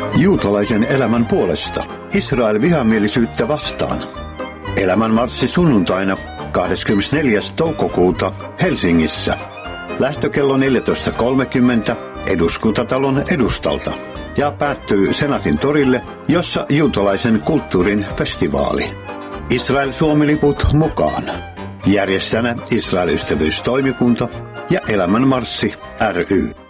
Juutalaisen elämän puolesta. Israel vihamielisyyttä vastaan. Elämänmarssi sunnuntaina 24. toukokuuta Helsingissä. Lähtökello 14.30 Eduskuntatalon edustalta ja päättyy Senaatin torille, jossa juutalaisen kulttuurin festivaali. Israel-Suomi-liput mukaan. Järjestäjänä Israel-ystävyystoimikunta ja Elämänmarssi ry.